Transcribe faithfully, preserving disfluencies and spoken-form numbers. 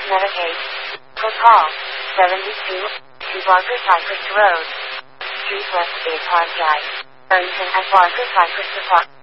Medicaid. Call seventy-two, to Barker Cypress Road. Street West Bay Park Drive. Burlington at Barker Cypress Park.